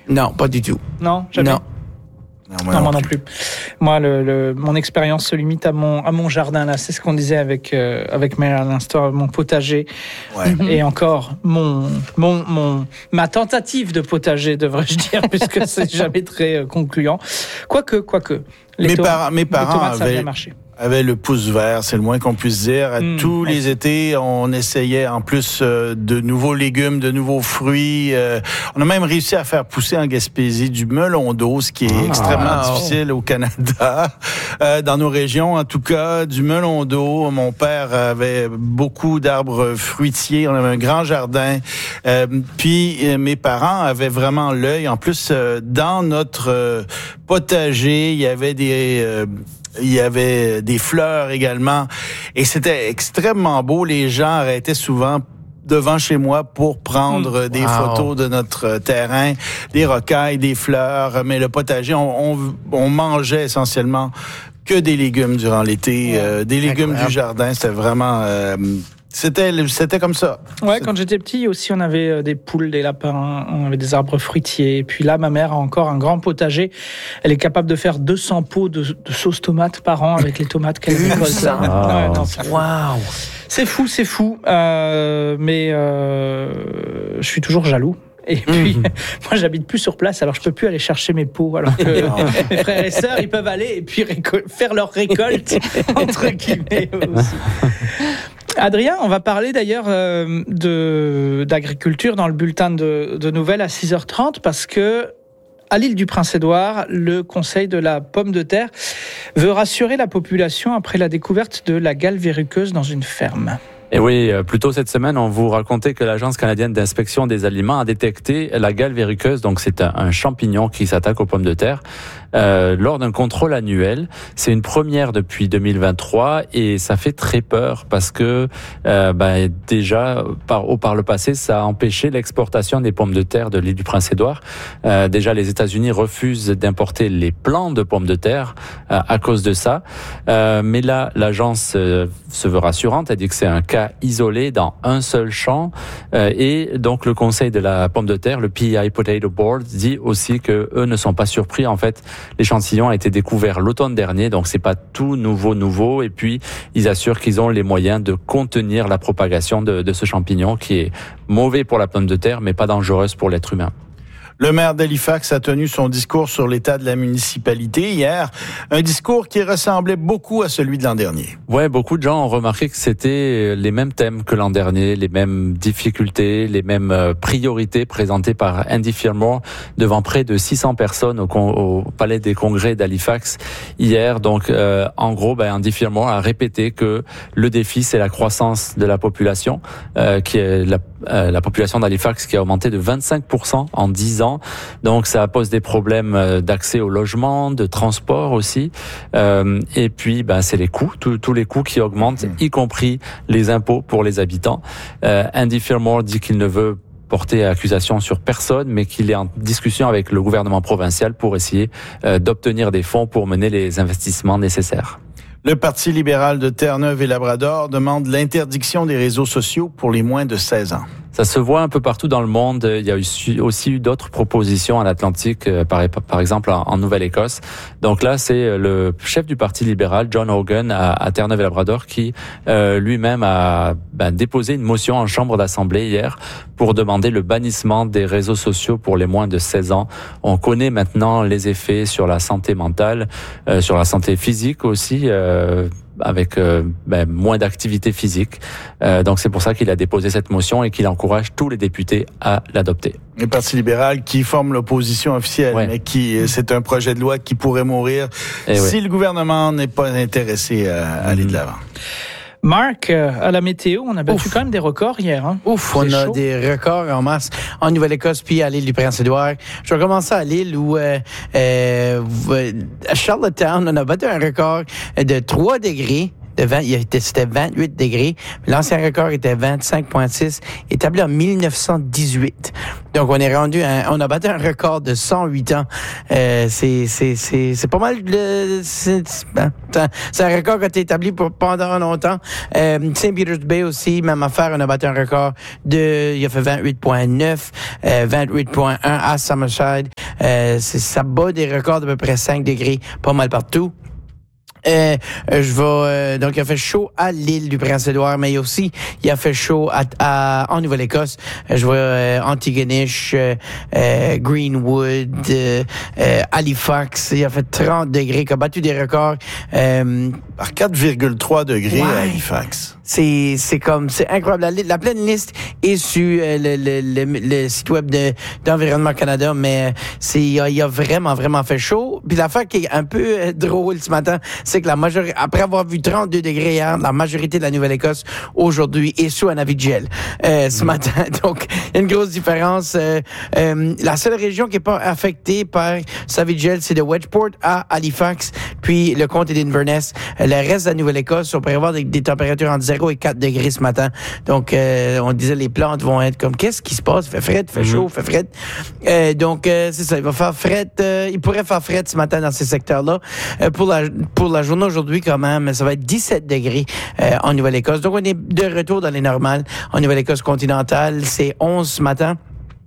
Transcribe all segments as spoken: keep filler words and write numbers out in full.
Non, pas du tout. Non, jamais. Non. Non, moi, non, non, moi non plus. Moi, le, le, mon expérience se limite à mon, à mon jardin. Là, c'est ce qu'on disait avec, euh, avec Mère à l'instant, mon potager. Ouais. Et encore, mon, mon, mon, ma tentative de potager, devrais-je dire, puisque c'est jamais très euh, concluant. Quoique, quoique. Les mes, to- par- mes parents les tomates, ça a avaient... bien marché. avait le pouce vert, c'est le moins qu'on puisse dire. Mmh, Tous les étés, on essayait en plus euh, de nouveaux légumes, de nouveaux fruits. Euh, on a même réussi à faire pousser en Gaspésie du melon d'eau, ce qui est ah, extrêmement wow. difficile au Canada. Euh, dans nos régions, en tout cas, du melon d'eau. Mon père avait beaucoup d'arbres fruitiers. On avait un grand jardin. Euh, puis euh, mes parents avaient vraiment l'œil. En plus, euh, dans notre euh, potager, il y avait des... Euh, Il y avait des fleurs également. Et c'était extrêmement beau. Les gens arrêtaient souvent devant chez moi pour prendre mmh. des wow. photos de notre terrain, des rocailles, des fleurs. Mais le potager, on, on, on mangeait essentiellement que des légumes durant l'été. Ouais. Euh, des légumes Incroyable. Du jardin. C'était vraiment... Euh, C'était, c'était comme ça. Ouais, quand j'étais petit aussi, on avait des poules, des lapins, on avait des arbres fruitiers. Et puis là, ma mère a encore un grand potager. Elle est capable de faire deux cents pots de, de sauce tomate par an avec les tomates qu'elle récolte. Ah. Ouais, c'est Waouh. C'est fou, c'est fou. Euh, mais euh, je suis toujours jaloux. Et puis, mmh. moi, j'habite plus sur place, alors je peux plus aller chercher mes pots. Alors que mes frères et sœurs, ils peuvent aller et puis récol- faire leur récolte, entre guillemets aussi. Adrien, on va parler d'ailleurs euh, de, d'agriculture dans le bulletin de, de nouvelles à six heures trente parce que à l'île du Prince-Édouard, le Conseil de la pomme de terre veut rassurer la population après la découverte de la gale verruqueuse dans une ferme. Et oui, plus tôt cette semaine, on vous racontait que l'Agence canadienne d'inspection des aliments a détecté la gale verruqueuse. Donc, c'est un, un champignon qui s'attaque aux pommes de terre euh, lors d'un contrôle annuel. C'est une première depuis deux mille vingt-trois et ça fait très peur parce que euh, bah, déjà, par, au, par le passé, ça a empêché l'exportation des pommes de terre de l'île du Prince-Édouard. Euh, déjà, les États-Unis refusent d'importer les plants de pommes de terre euh, à cause de ça. Euh, mais là, l'agence euh, se veut rassurante. Elle dit que c'est un cas isolé dans un seul champ euh, et donc le Conseil de la pomme de terre, le P E I Potato Board, dit aussi que eux ne sont pas surpris. En fait, l'échantillon a été découvert l'automne dernier, donc c'est pas tout nouveau nouveau. Et puis ils assurent qu'ils ont les moyens de contenir la propagation de, de ce champignon qui est mauvais pour la pomme de terre, mais pas dangereuse pour l'être humain. Le maire d'Halifax a tenu son discours sur l'état de la municipalité hier, un discours qui ressemblait beaucoup à celui de l'an dernier. Ouais, beaucoup de gens ont remarqué que c'était les mêmes thèmes que l'an dernier, les mêmes difficultés, les mêmes priorités présentées par Andy Fillmore devant près de six cents personnes au, con- au Palais des Congrès d'Halifax hier. Donc, euh, en gros, ben, Andy Fillmore a répété que le défi, c'est la croissance de la population, euh, qui est la, euh, la population d'Halifax qui a augmenté de vingt-cinq pour cent en dix ans. Donc ça pose des problèmes d'accès au logement, de transport aussi. Euh, et puis ben, c'est les coûts, tous, tous les coûts qui augmentent, y compris les impôts pour les habitants. Euh, Andy Fillmore dit qu'il ne veut porter accusation sur personne, mais qu'il est en discussion avec le gouvernement provincial pour essayer euh, d'obtenir des fonds pour mener les investissements nécessaires. Le Parti libéral de Terre-Neuve et Labrador demande l'interdiction des réseaux sociaux pour les moins de seize ans. Ça se voit un peu partout dans le monde. Il y a aussi eu d'autres propositions à l'Atlantique, par, par exemple en Nouvelle-Écosse. Donc là, c'est le chef du Parti libéral, John Hogan, à, à Terre-Neuve et Labrador, qui euh, lui-même a ben, déposé une motion en chambre d'assemblée hier pour demander le bannissement des réseaux sociaux pour les moins de seize ans. On connaît maintenant les effets sur la santé mentale, euh, sur la santé physique aussi, euh, avec euh, ben, moins d'activité physique. Euh, donc c'est pour ça qu'il a déposé cette motion et qu'il encourage tous les députés à l'adopter. Le Parti libéral qui forme l'opposition officielle, ouais. mais qui c'est un projet de loi qui pourrait mourir et si oui. le gouvernement n'est pas intéressé à, à aller de l'avant. Marc, à la météo, on a battu Ouf. quand même des records hier. Hein? Ouf, C'est on chaud. a des records en masse en Nouvelle-Écosse puis à l'île du Prince-Édouard. Je vais commencer à l'île où, euh, euh, à Charlottetown, on a battu un record de trois degrés. De vingt, c'était vingt-huit degrés. L'ancien record était vingt-cinq virgule six, établi en dix-neuf cent dix-huit. Donc, on est rendu, à, on a battu un record de cent huit ans. Euh, c'est, c'est, c'est, c'est pas mal. Le, c'est, c'est un record qui a été établi pour, pendant longtemps. Euh, Saint Peter's Bay aussi, même affaire, on a battu un record de, il a fait vingt-huit virgule neuf, euh, vingt-huit virgule un à Summerside. Euh, c'est, ça bat des records d'à peu près cinq degrés, pas mal partout. Euh, euh, je vais euh, donc il a fait chaud à l'île du Prince-Édouard, mais aussi il a fait chaud à, à en Nouvelle-Écosse. Euh, je vois euh, Antigonish, euh, euh, Greenwood, euh, euh, Halifax. Il a fait trente degrés, qui a battu des records. Euh, Par quatre virgule trois degrés Ouais. à Halifax. c'est c'est comme c'est incroyable. La, li- la pleine liste est sur euh, le, le, le, le site web de d'Environnement Canada, mais euh, c'est il a, il a vraiment vraiment fait chaud. Puis l'affaire qui est un peu euh, drôle ce matin, c'est que la majorité, après avoir vu trente-deux degrés hier, la majorité de la Nouvelle-Écosse aujourd'hui est sous un avis de gel euh, ce matin. Donc il y a une grosse différence. Euh, euh, la seule région qui est pas affectée par cet avis de gel, c'est de Wedgeport à Halifax, puis le comté d'Inverness. Euh, Le reste de la Nouvelle-Écosse, on pourrait avoir des, des températures entre zéro et quatre degrés ce matin. Donc, euh, on disait les plantes vont être comme, qu'est-ce qui se passe? Il fait fret, il fait chaud, il fait fret. Euh, donc, euh, c'est ça, il va faire fret. Euh, il pourrait faire fret ce matin dans ces secteurs-là. Euh, pour la pour la journée aujourd'hui, quand même, ça va être dix-sept degrés euh, en Nouvelle-Écosse. Donc, on est de retour dans les normales. En Nouvelle-Écosse continentale, c'est onze ce matin.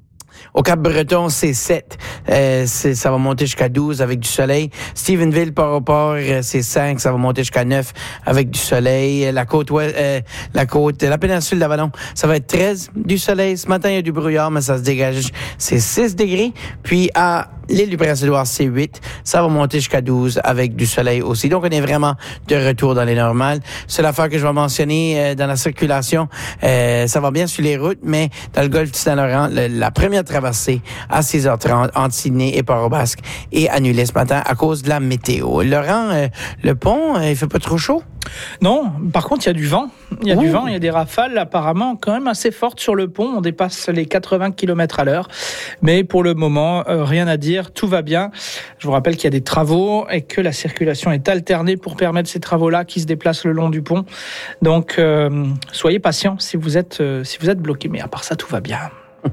Au Cap-Breton, c'est sept. Euh, c'est, ça va monter jusqu'à douze avec du soleil. Stephenville, Port-au-Port, euh, c'est cinq. Ça va monter jusqu'à neuf avec du soleil. La côte ouest, euh, la côte, la péninsule d'Avalon, ça va être treize du soleil. Ce matin, il y a du brouillard, mais ça se dégage. C'est six degrés. Puis à l'île du Prince-Édouard, c'est huit. Ça va monter jusqu'à douze avec du soleil aussi. Donc, on est vraiment de retour dans les normales. C'est l'affaire que je vais mentionner euh, dans la circulation. Euh, ça va bien sur les routes, mais dans le golfe du Saint-Laurent, le, la première traversée à six heures trente entre Sydney et Port-au-Basque est annulée ce matin à cause de la météo. Laurent, euh, le pont, euh, il fait pas trop chaud? Non, par contre, il y a du vent. Il y a Ouh. du vent, il y a des rafales apparemment quand même assez fortes sur le pont. On dépasse les quatre-vingts kilomètres à l'heure. Mais pour le moment, euh, rien à dire, tout va bien. Je vous rappelle qu'il y a des travaux et que la circulation est alternée pour permettre ces travaux-là qui se déplacent le long du pont. Donc, euh, soyez patients si vous êtes, euh, si vous êtes bloqués. Mais à part ça, tout va bien.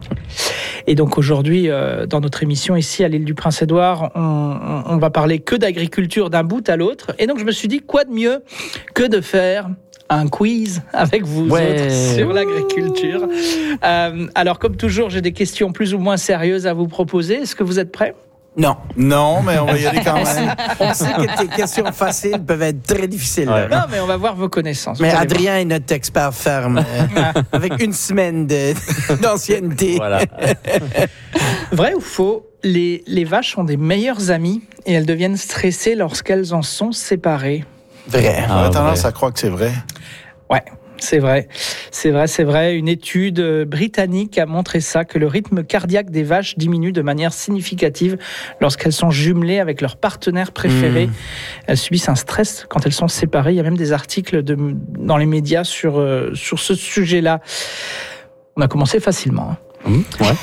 Et donc aujourd'hui, euh, dans notre émission ici à l'île du Prince-Édouard, on, on, on va parler que d'agriculture d'un bout à l'autre. Et donc je me suis dit, quoi de mieux que de faire un quiz avec vous Ouais. autres sur l'agriculture. Euh, alors comme toujours, j'ai des questions plus ou moins sérieuses à vous proposer. Est-ce que vous êtes prêts ? Non. Non, mais on va y aller quand même. On sait que tes questions faciles peuvent être très difficiles. Ouais. Laurent. Non, mais on va voir vos connaissances. Mais Vous allez Adrien est notre expert ferme, euh, avec une semaine de, d'ancienneté. Voilà. voir. Vrai ou faux ? Les, les vaches ont des meilleures amies et elles deviennent stressées lorsqu'elles en sont séparées. Vrai. On Ah, a tendance ouais. à croire que c'est vrai. Ouais, c'est vrai. C'est vrai, c'est vrai. Une étude euh, britannique a montré ça, que le rythme cardiaque des vaches diminue de manière significative lorsqu'elles sont jumelées avec leur partenaire préféré. Mmh. Elles subissent un stress quand elles sont séparées. Il y a même des articles de, dans les médias sur, euh, sur ce sujet-là. On a commencé facilement. hein. Mmh,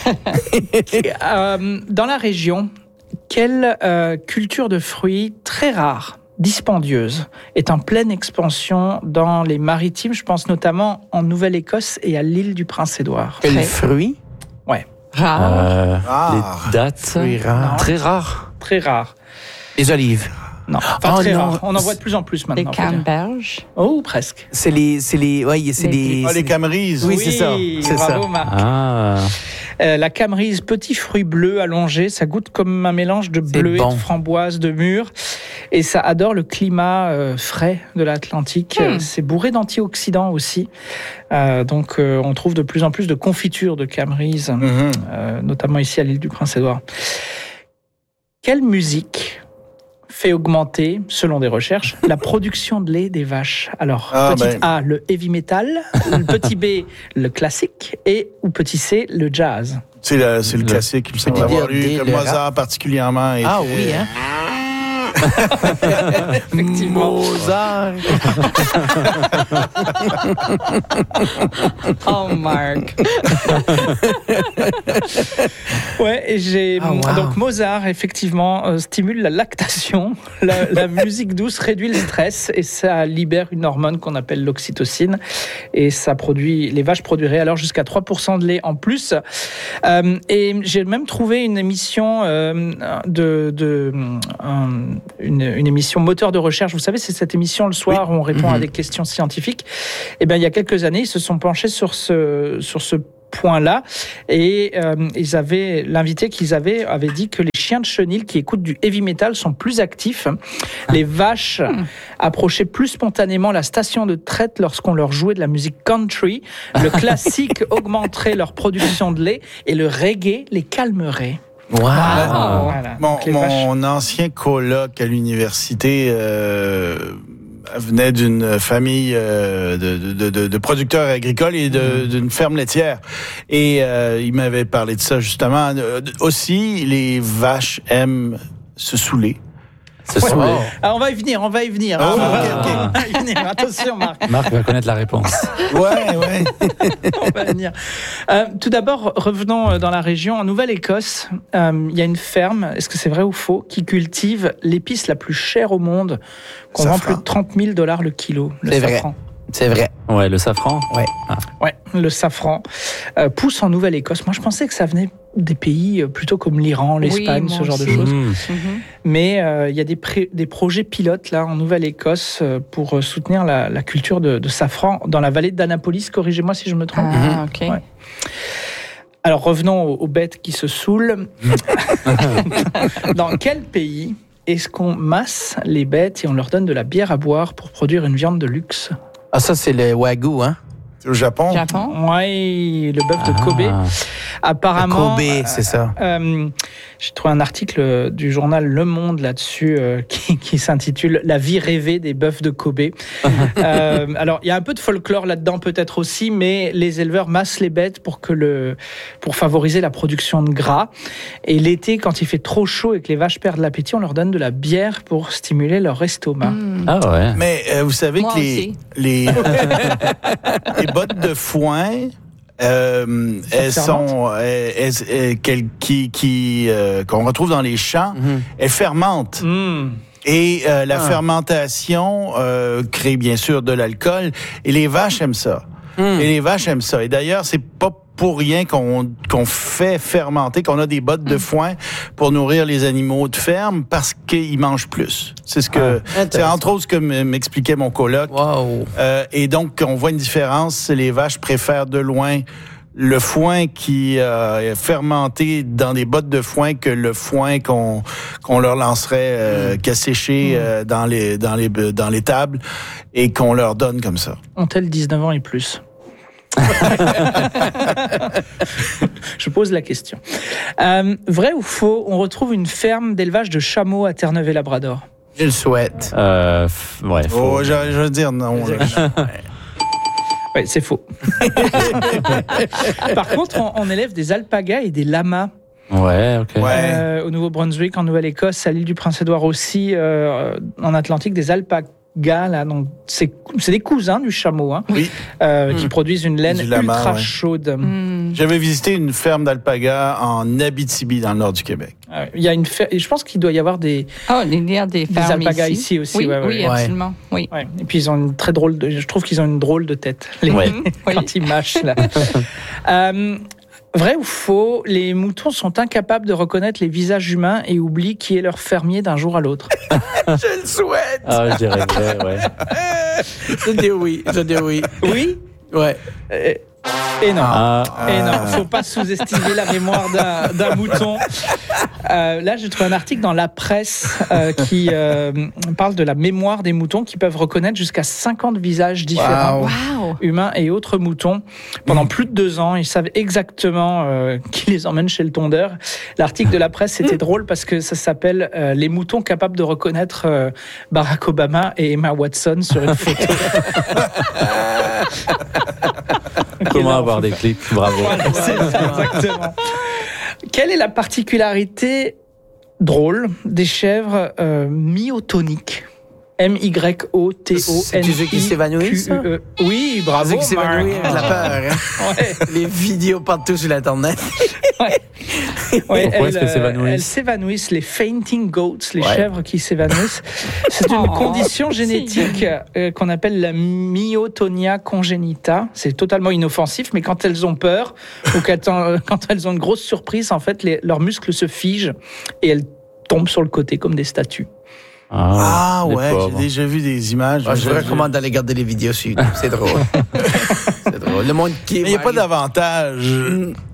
ouais. Euh, dans la région, quelle euh, culture de fruits très rare, dispendieuse, est en pleine expansion dans les maritimes? Je pense notamment en Nouvelle-Écosse et à l'île du Prince-Édouard. Quel Très- fruit? Ouais, Rare. Euh, Rare. les dates. Fruit rare. Très rares. très rare. Les olives. Non, enfin Oh très non. rare. On en voit de plus en plus Des maintenant. faut dire. canneberges. Oh, presque. C'est les, c'est les, ouais, c'est Les- des. Ah, les camerises. Oui, c'est ça, c'est bravo ça. Marc. Ah. Euh, la camerise, petit fruit bleu allongé, ça goûte comme un mélange de C'est bleuet, bon. de framboise, de mûre. Et ça adore le climat euh, frais de l'Atlantique. Hmm. Euh, C'est bourré d'antioxydants aussi. Euh, donc euh, on trouve de plus en plus de confitures de camerise, Mhm. euh, notamment ici à l'île du Prince-Édouard. Quelle musique fait augmenter, selon des recherches, la production de lait des vaches? Alors, Ah, petit ben. A, le heavy metal, le petit B, le classique, et ou petit C, le jazz. C'est, le, c'est le Le- classique, il me semble Petit avoir D, lu, que le Mozart rap. particulièrement. était- Ah oui, hein? Effectivement. Mozart. Oh, Marc. Ouais, et j'ai Ah, wow. donc Mozart effectivement euh, stimule la lactation, la, la musique douce réduit le stress et ça libère une hormone qu'on appelle l'oxytocine et ça produit, les vaches produiraient alors jusqu'à trois pour cent de lait en plus. Euh, et j'ai même trouvé une émission euh, de, de euh, une, une émission moteur de recherche. Vous savez, c'est cette émission le soir où on répond Mhm. à des questions scientifiques. Et bien il y a quelques années, ils se sont penchés sur ce sur ce point-là et euh, ils avaient l'invité qu'ils avaient avait dit que les chiens chiens de chenil qui écoutent du heavy metal sont plus actifs. Les vaches approchaient plus spontanément la station de traite lorsqu'on leur jouait de la musique country. Le classique augmenterait leur production de lait et le reggae les calmerait. Wow. Voilà. Mon, Donc, les vaches- mon ancien coloc à l'université euh, venait d'une famille euh, de, de, de, de producteurs agricoles et de, d'une ferme laitière. Et euh, il m'avait parlé de ça justement. Euh, aussi, les vaches aiment se saouler. Se saouler. Ah, on va y venir, on va y venir. Oh, on, va, ok, ok. on va y venir. Attention, Marc. Marc va connaître la réponse. Ouais, ouais. On va venir. Euh, tout d'abord, revenons dans la région. En Nouvelle-Écosse, euh, il y a une ferme, est-ce que c'est vrai ou faux, qui cultive l'épice la plus chère au monde, qu'on vend Safran. plus de trente mille dollars le kilo. Le C'est vrai. safran. C'est vrai. Ouais, le safran. Ouais, le safran euh, pousse en Nouvelle-Écosse. Moi, je pensais que ça venait des pays euh, plutôt comme l'Iran, l'Espagne, moi ce genre de aussi. choses. Mmh. Mhm. Mais euh, il y a des, pré- des projets pilotes là en Nouvelle-Écosse euh, pour euh, soutenir la, la culture de, de safran dans la vallée d'Annapolis. Corrigez-moi si je me trompe. Ah, ok. Ouais. Alors revenons aux, aux bêtes qui se saoulent. Dans quel pays est-ce qu'on masse les bêtes et on leur donne de la bière à boire pour produire une viande de luxe? Ah, ça, c'est le Wagyu, hein? C'est au Japon. Japon. Ouais, le bœuf de Kobe. Ah. Apparemment, Kobe, c'est ça. Euh, j'ai trouvé un article du journal Le Monde là-dessus euh, qui, qui s'intitule « La vie rêvée des bœufs de Kobe ». euh, alors, il y a un peu de folklore là-dedans peut-être aussi, mais les éleveurs massent les bêtes pour, que le, pour favoriser la production de gras. Et l'été, quand il fait trop chaud et que les vaches perdent l'appétit, on leur donne de la bière pour stimuler leur estomac. Mm. Ah ouais. Mais euh, vous savez Moi que les, aussi. les, les bottes de foin, euh, elles fermentent. sont elles- elles- elles- quelles- qui qui euh, qu'on retrouve dans les champs, Mhm. elles fermentent. Mmh. Et euh, la Ah. fermentation euh, crée bien sûr de l'alcool. Et les vaches aiment ça. Mm. Et les vaches aiment ça. Et d'ailleurs, c'est pas pour rien qu'on qu'on fait fermenter, qu'on a des bottes de foin pour nourrir les animaux de ferme parce qu'ils mangent plus. C'est ce que, Ah, c'est intéressant. entre autres ce que m- m'expliquait mon coloc. Wow. Euh, et donc, on voit une différence. Les vaches préfèrent de loin le foin qui euh, est fermenté dans des bottes de foin que le foin qu'on qu'on leur lancerait euh, qu'à sécher euh, dans les dans les dans les tables et qu'on leur donne comme ça. Ont-elles dix-neuf ans et plus? Je pose la question. Euh, vrai ou faux, on retrouve une ferme d'élevage de chameaux à Terre-Neuve-et-Labrador? Je le souhaite. Euh, f- ouais, faut- Oh, je, je veux dire non. là. Oui, c'est faux. Par contre, on, on élève des alpagas et des lamas ouais, ok. Ouais. euh, au Nouveau-Brunswick, en Nouvelle-Écosse, à l'île du Prince-Édouard aussi, euh, en Atlantique, des alpagas. Là, donc c'est c'est des cousins du chameau, hein, Oui. euh, Mm. qui produisent une laine Du lama, ultra ouais. chaude. Mm. J'avais visité une ferme d'alpaga en Abitibi, dans le nord du Québec. Euh, Il y a une fer- et je pense qu'il doit y avoir des Oh, il y a des fermes alpagas ici aussi, Oui, ouais, ouais. oui, Ouais. absolument. Oui. ouais. Et puis ils ont une très drôle de, je trouve qu'ils ont une drôle de tête les, Ouais. Oui. quand ils mâchent là. euh, vrai ou faux, les moutons sont incapables de reconnaître les visages humains et oublient qui est leur fermier d'un jour à l'autre. Je le souhaite. Ah, je dirais vrai, ouais. Je dis oui. Je dis oui. Oui. Ouais. Euh, Et non. Ah, Et non, faut pas sous-estimer la mémoire d'un, d'un mouton. Euh, là, j'ai trouvé un article dans la presse euh, qui euh, parle de la mémoire des moutons qui peuvent reconnaître jusqu'à cinquante visages différents. Wow. Wow. Humains et autres moutons. Pendant plus de deux ans, ils savent exactement euh, qui les emmène chez le tondeur. L'article de la presse, c'était drôle parce que ça s'appelle euh, « Les moutons capables de reconnaître euh, Barack Obama et Emma Watson sur une photo ». comment avoir des clics, bravo. Voilà, c'est ça, exactement. Quelle est la particularité drôle des chèvres euh, myotoniques? M Y O T O N I Q U E. C'est ceux qui s'évanouissent, ça? Oui, bravo. Ceux qui s'évanouissent Marc. avec la peur. Hein? Ouais, Les vidéos partout sur l'Internet. ouais. Ouais, Pourquoi est-ce elles, qu'elles euh, s'évanouissent elles s'évanouissent, les fainting goats, les Ouais. chèvres qui s'évanouissent. C'est une Oh, condition génétique euh, qu'on appelle la myotonia congenita. C'est totalement inoffensif, mais quand elles ont peur ou quand, euh, quand elles ont une grosse surprise, en fait, les- leurs muscles se figent et elles tombent sur le côté comme des statues. Ah, les ouais, j'ai pauvres. déjà vu des images. Ah, je vous J'ai vu. recommande d'aller regarder les vidéos sur YouTube. C'est drôle. C'est drôle. Le monde qui est. Mais il n'y a pas d'avantage. Mm.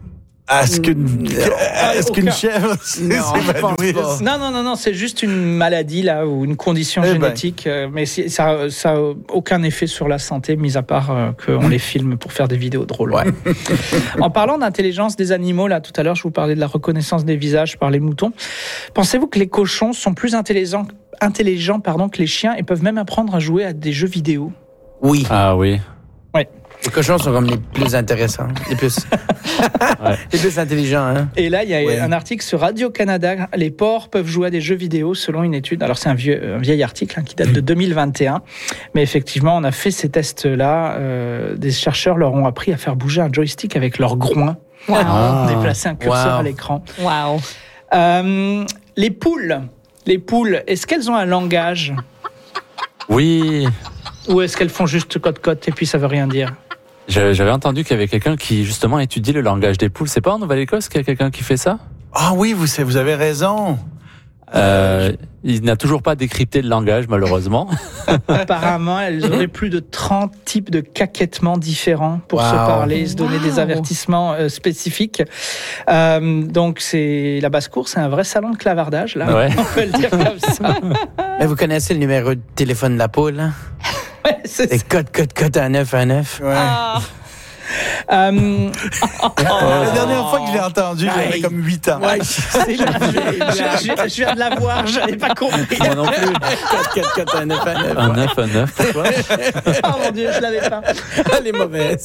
Est-ce qu'une, est-ce qu'une chèvre s'est évanouie? Non, non, non, non, c'est juste une maladie là ou une condition eh génétique, ben. euh, mais ça, ça a aucun effet sur la santé, mis à part euh, qu'on les filme pour faire des vidéos drôles. Ouais. En parlant d'intelligence des animaux, là, tout à l'heure, je vous parlais de la reconnaissance des visages par les moutons. Pensez-vous que les cochons sont plus intelligents, intelligents, pardon, que les chiens et peuvent même apprendre à jouer à des jeux vidéo? Oui. Ah oui. Ouais. Les cochons sont comme les plus intéressants, les plus, ouais. les plus intelligents. Hein? Et là, il y a ouais. un article sur Radio-Canada. Les porcs peuvent jouer à des jeux vidéo selon une étude. Alors, c'est un, vieux, un vieil article hein, qui date de deux mille vingt et un. Mais effectivement, on a fait ces tests-là. Euh, des chercheurs leur ont appris à faire bouger un joystick avec leur groin. Wow. Ah. Déplacer un curseur Wow. à l'écran. Wow. Euh, les poules. Les poules, est-ce qu'elles ont un langage? Oui. Ou est-ce qu'elles font juste cote-cote et puis ça veut rien dire? J'avais entendu qu'il y avait quelqu'un qui, justement, étudie le langage des poules. C'est pas en Nouvelle-Écosse qu'il y a quelqu'un qui fait ça? Ah oui, vous, vous avez raison. Euh, il n'a toujours pas décrypté le langage, malheureusement. Apparemment, elles auraient plus de trente types de caquettements différents pour Wow. se parler, se donner Wow. des avertissements euh, spécifiques. Euh, donc, c'est la basse-cour, c'est un vrai salon de clavardage, là. Ouais. On peut le dire comme ça. Mais vous connaissez le numéro de téléphone de la poule, hein? Ouais, c'est C'est code, code, code à neuf un neuf. Ouais. Ah. Euh, La dernière fois que je l'ai entendu, j'avais Aïe. comme huit ans. ouais, c'est la- je, je- je viens de la voir, je n'avais pas compris. Moi non plus. Code, code, code à neuf un neuf. Un neuf, un neuf, pourquoi? Oh mon Dieu, je l'avais pas. Elle est mauvaise.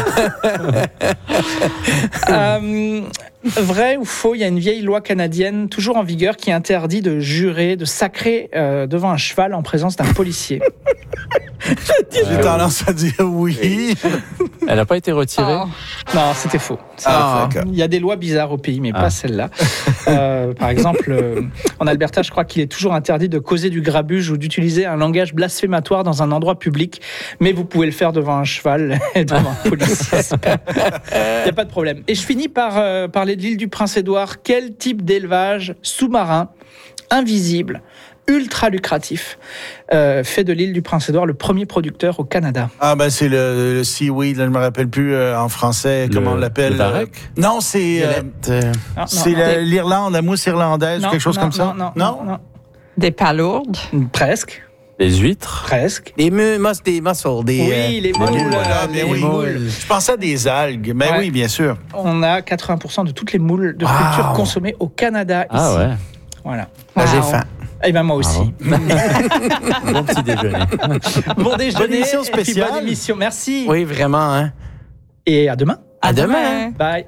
Euh, vrai ou faux, il y a une vieille loi canadienne toujours en vigueur qui interdit de jurer, de sacrer euh, devant un cheval en présence d'un policier. J'ai tendance à dire oui. Elle n'a pas été retirée? Oh. Non, c'était faux. Ah, C'est- il y a des lois bizarres au pays, mais pas celle-là. Euh, par exemple, euh, en Alberta, je crois qu'il est toujours interdit de causer du grabuge ou d'utiliser un langage blasphématoire dans un endroit public, mais vous pouvez le faire devant un cheval et devant un policier. Il n'y a pas de problème. Et je finis par euh, parler de l'île du Prince-Édouard. Quel type d'élevage sous-marin, invisible, ultra lucratif, euh, fait de l'île du Prince-Édouard le premier producteur au Canada? Ah ben c'est le, le seaweed, là, je me rappelle plus euh, en français Le- comment on l'appelle. le varech? euh, Non, c'est euh, Violette, euh, Ah, non, c'est non. la- l'Irlande, la mousse irlandaise, Non, quelque chose non, comme ça. Non, non, non, non. Des palourdes. Presque, Les huîtres? presque. des mu- mus- des mussels, des. Oui, les moules. moules, voilà, euh, mais les oui. moules. Je pensais à des algues, mais Ouais. oui, bien sûr. On a quatre-vingts pour cent de toutes les moules de Wow. friture consommées au Canada ici. Ah ouais. Voilà. Là, j'ai Wow. faim. Et ben moi aussi. Bon petit déjeuner. Bon déjeuner. Bonne émission et puis spéciale. Bonne émission. Merci. Oui, vraiment, hein? Et à demain. À demain. Bye.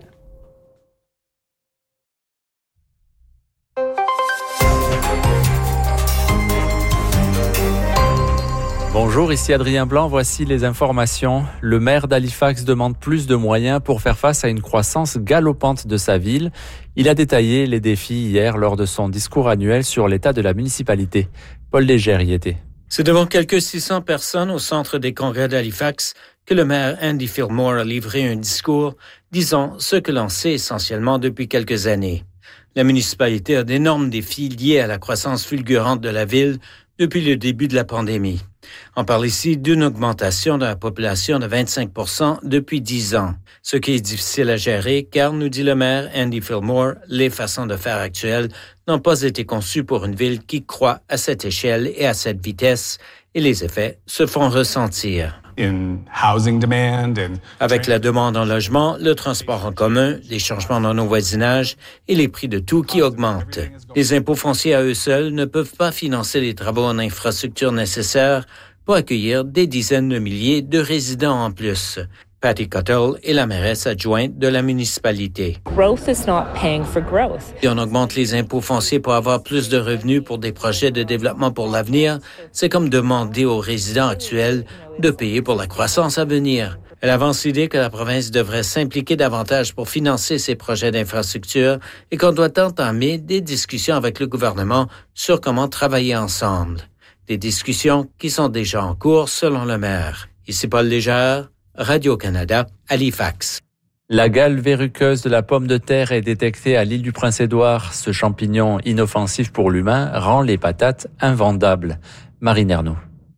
Bonjour, ici Adrien Blanc, voici les informations. Le maire d'Halifax demande plus de moyens pour faire face à une croissance galopante de sa ville. Il a détaillé les défis hier lors de son discours annuel sur l'état de la municipalité. Paul Légère y était. C'est devant quelques six cents personnes au centre des congrès d'Halifax que le maire Andy Fillmore a livré un discours disant ce que l'on sait essentiellement depuis quelques années. La municipalité a d'énormes défis liés à la croissance fulgurante de la ville depuis le début de la pandémie. On parle ici d'une augmentation de la population de vingt-cinq pour cent depuis dix ans, ce qui est difficile à gérer car, nous dit le maire Andy Fillmore, les façons de faire actuelles n'ont pas été conçues pour une ville qui croît à cette échelle et à cette vitesse, et les effets se font ressentir. in housing demand and Avec la demande en logement, le transport en commun, les changements dans nos voisinages et les prix de tout qui augmentent. Les impôts fonciers à eux seuls ne peuvent pas financer les travaux en infrastructure nécessaires pour accueillir des dizaines de milliers de résidents en plus. Patty Cottle est la mairesse adjointe de la municipalité. Growth is not paying for growth. Si on augmente les impôts fonciers pour avoir plus de revenus pour des projets de développement pour l'avenir, c'est comme demander aux résidents actuels de payer pour la croissance à venir. Elle avance l'idée que la province devrait s'impliquer davantage pour financer ces projets d'infrastructure et qu'on doit entamer des discussions avec le gouvernement sur comment travailler ensemble. Des discussions qui sont déjà en cours selon le maire. Ici Paul Légère, Radio-Canada, Halifax. La gale verruqueuse de la pomme de terre est détectée à l'île du Prince-Édouard. Ce champignon inoffensif pour l'humain rend les patates invendables. Marine Ernaud.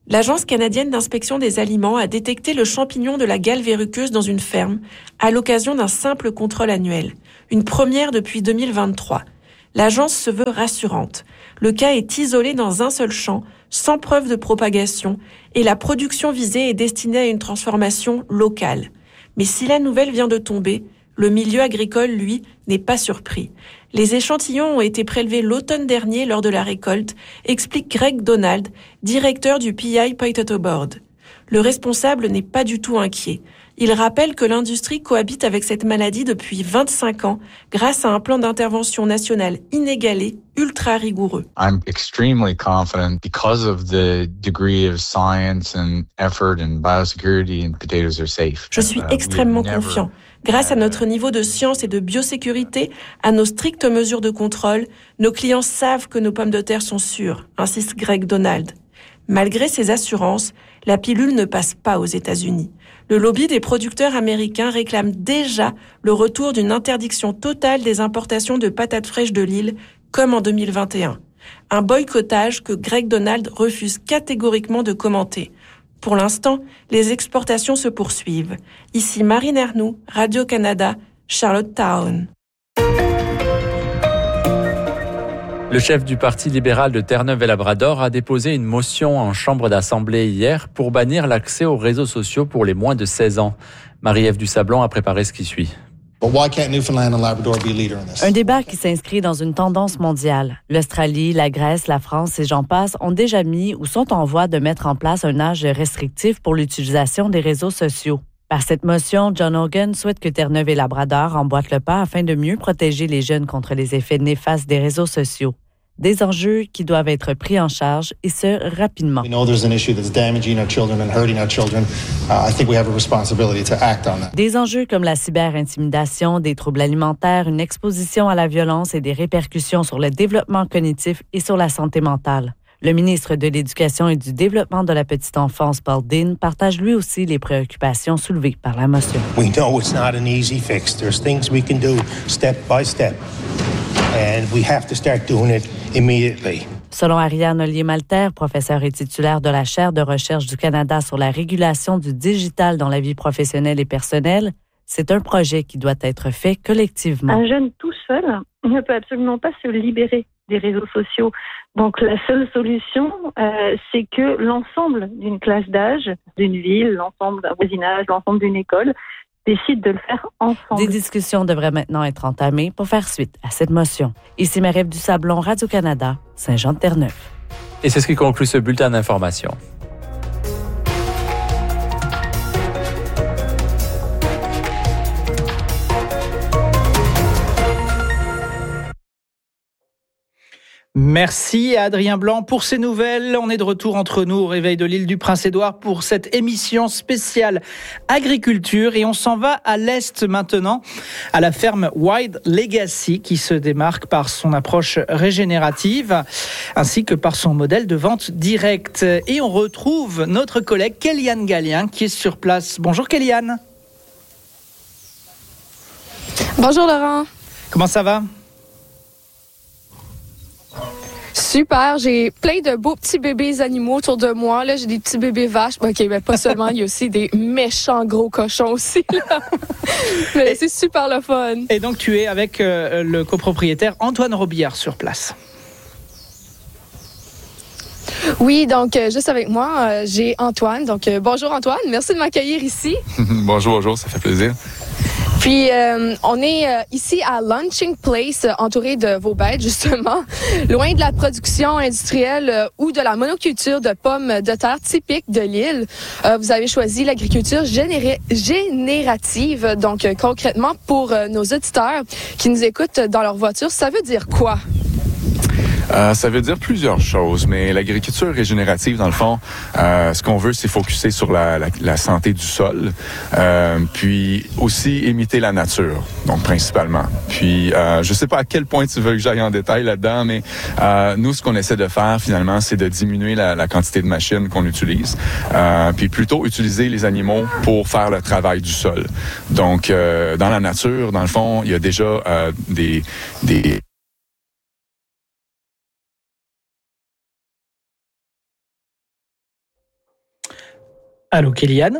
L'Agence canadienne d'inspection des aliments a détecté le champignon de la gale verruqueuse dans une ferme à l'occasion d'un simple contrôle annuel, une première depuis deux mille vingt-trois. L'agence se veut rassurante. Le cas est isolé dans un seul champ, sans preuve de propagation, et la production visée est destinée à une transformation locale. Mais si la nouvelle vient de tomber, le milieu agricole, lui, n'est pas surpris. Les échantillons ont été prélevés l'automne dernier lors de la récolte, explique Greg Donald, directeur du P I Potato Board. Le responsable n'est pas du tout inquiet. Il rappelle que l'industrie cohabite avec cette maladie depuis vingt-cinq ans grâce à un plan d'intervention national inégalé, ultra rigoureux. I'm extremely confident because of the degree of science and effort and biosecurity and potatoes are safe. Je suis extrêmement confiant. Grâce à notre niveau de science et de biosécurité, à nos strictes mesures de contrôle, nos clients savent que nos pommes de terre sont sûres, insiste Greg Donald. Malgré ces assurances, la pilule ne passe pas aux États-Unis. Le lobby des producteurs américains réclame déjà le retour d'une interdiction totale des importations de patates fraîches de l'île, comme en deux mille vingt et un. Un boycottage que Greg Donald refuse catégoriquement de commenter. Pour l'instant, les exportations se poursuivent. Ici Marine Ernoux, Radio-Canada, Charlottetown. Le chef du Parti libéral de Terre-Neuve-et-Labrador a déposé une motion en chambre d'assemblée hier pour bannir l'accès aux réseaux sociaux pour les moins de seize ans. Marie-Ève Dusablon a préparé ce qui suit. Un débat qui s'inscrit dans une tendance mondiale. L'Australie, la Grèce, la France et j'en passe ont déjà mis ou sont en voie de mettre en place un âge restrictif pour l'utilisation des réseaux sociaux. Par cette motion, John Hogan souhaite que Terre-Neuve-et-Labrador emboîte le pas afin de mieux protéger les jeunes contre les effets néfastes des réseaux sociaux. Des enjeux qui doivent être pris en charge, et ce, rapidement. Des enjeux comme la cyberintimidation, des troubles alimentaires, une exposition à la violence et des répercussions sur le développement cognitif et sur la santé mentale. Le ministre de l'Éducation et du Développement de la petite enfance, Paul Dean, partage lui aussi les préoccupations soulevées par la motion. We know it's not an easy fix. There's things we can do step by step. And we have to start doing it immediately. Selon Ariane Ollier-Malter, professeure et titulaire de la chaire de recherche du Canada sur la régulation du digital dans la vie professionnelle et personnelle, c'est un projet qui doit être fait collectivement. Un jeune tout seul ne peut absolument pas se libérer des réseaux sociaux. Donc la seule solution, euh, c'est que l'ensemble d'une classe d'âge, d'une ville, l'ensemble d'un voisinage, l'ensemble d'une école, décide de le faire ensemble. Des discussions devraient maintenant être entamées pour faire suite à cette motion. Ici Marie-Ève Dusablon, Radio-Canada, Saint-Jean-de-Terre-Neuve. Et c'est ce qui conclut ce bulletin d'information. Merci à Adrien Blanc pour ces nouvelles. On est de retour entre nous au réveil de l'île du Prince-Édouard pour cette émission spéciale agriculture. Et on s'en va à l'est maintenant, à la ferme Wild Legacy qui se démarque par son approche régénérative ainsi que par son modèle de vente directe. Et on retrouve notre collègue Kéliane Gallien qui est sur place. Bonjour Kéliane. Bonjour Laurent. Comment ça va? Super, j'ai plein de beaux petits bébés animaux autour de moi. Là, j'ai des petits bébés vaches. OK, mais pas seulement, il y a aussi des méchants gros cochons aussi. Là. Mais et, c'est super le fun. Et donc, tu es avec euh, le copropriétaire Antoine Robillard sur place. Oui, donc euh, juste avec moi, euh, j'ai Antoine. Donc, euh, bonjour Antoine, merci de m'accueillir ici. Bonjour, bonjour, ça fait plaisir. Puis, euh, on est euh, ici à Launching Place, euh, entouré de vos bêtes, justement, loin de la production industrielle euh, ou de la monoculture de pommes de terre typique de l'île. Euh, vous avez choisi l'agriculture généré- générative. Donc, euh, concrètement, pour euh, nos auditeurs qui nous écoutent dans leur voiture, ça veut dire quoi? Euh, ça veut dire plusieurs choses, mais l'agriculture régénérative, dans le fond, euh, ce qu'on veut, c'est focuser sur la, la, la santé du sol, euh, puis aussi imiter la nature, donc principalement. Puis, euh, je sais pas à quel point tu veux que j'aille en détail là-dedans, mais euh, nous, ce qu'on essaie de faire, finalement, c'est de diminuer la, la quantité de machines qu'on utilise, euh, puis plutôt utiliser les animaux pour faire le travail du sol. Donc, euh, dans la nature, dans le fond, il y a déjà euh, des... des Allô, Kéliane?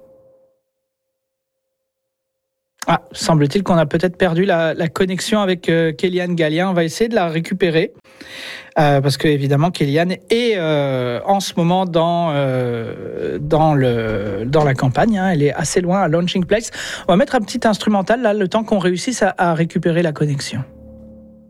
Ah, semble-t-il qu'on a peut-être perdu la, la connexion avec euh, Kéliane Gallien. On va essayer de la récupérer. Euh, parce que évidemment Kéliane est euh, en ce moment dans euh, dans le dans la campagne, hein. Elle est assez loin à Launching Place. On va mettre un petit instrumental là, le temps qu'on réussisse à, à récupérer la connexion.